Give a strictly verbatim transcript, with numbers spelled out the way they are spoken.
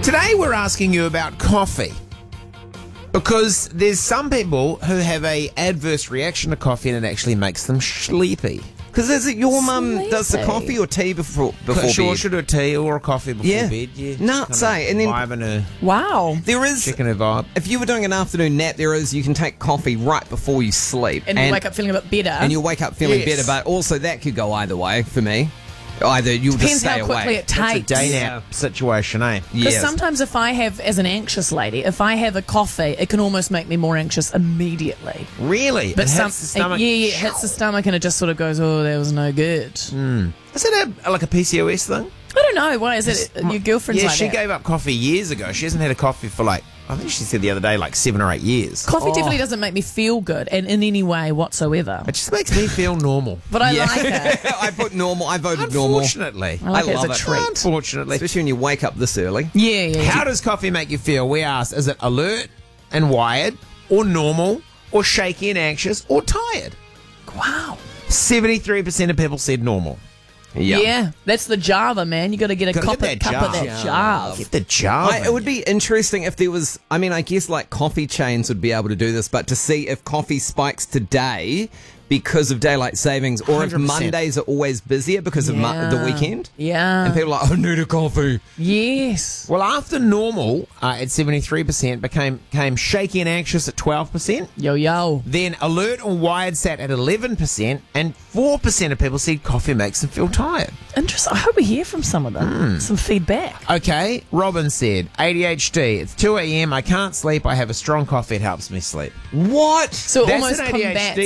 Today we're asking you about coffee. Because there's some people who have a adverse reaction to coffee and it actually makes them sleepy. Because is it your mum Sleepy. does the coffee or tea before before Sure, bed? should do a tea or a coffee before Yeah. bed. Yeah, Nuts, just kinda eh? And then- vibing her, Wow. There is, checking her vibe. if you were doing an afternoon nap, there is, you can take coffee right before you sleep. And, you wake up feeling a bit better. and you'll wake up feeling Yes. better, but also that could go either way for me. Either you'll Depends just stay how quickly awake. it It's a takes. day Yeah. nap situation, eh? Because Yes. sometimes if I have, as an anxious lady, if I have a coffee, it can almost make me more anxious immediately. Really? But it some, hits the stomach. yeah, yeah, it hits the stomach and it just sort of goes, oh, that was no good. Is it a, like a P C O S thing? I don't know. Why is it? Your girlfriend's Yeah, like she that. gave up coffee years ago. She hasn't had a coffee for like, I think she said the other day, like seven or eight years. Coffee Oh, definitely doesn't make me feel good, and in any way whatsoever. It just makes me feel normal. But I Yeah. like it. I put normal. I voted normal. Unfortunately. I like I it as a love it. treat. Unfortunately. Especially when you wake up this early. Yeah, yeah. How does coffee make you feel? We asked, is it alert and wired, or normal, or shaky and anxious, or tired? Wow. seventy-three percent of people said normal. Yeah. that's the Java, man. You got to get a Gotta cup, get of, that cup of Java. that Java. Get the jar. I, it would be interesting if there was, I mean, I guess like coffee chains would be able to do this, but to see if coffee spikes today because of daylight savings or one if hundred percent. Mondays are always busier because of mo- the Yeah. weekend. Yeah. And people are like, I need a coffee. yes. Well, after normal uh, at seventy-three percent became, became shaky and anxious at twelve percent. Yo, yo. Then alert or wired sat at eleven percent, and four percent of people said coffee makes them feel tired. Interesting. I hope we hear from some of them. Hmm. Some feedback. Okay, Robin said, A D H D, it's two a.m, I can't sleep, I have a strong coffee, it helps me sleep. What? So it That's almost an A D H D combats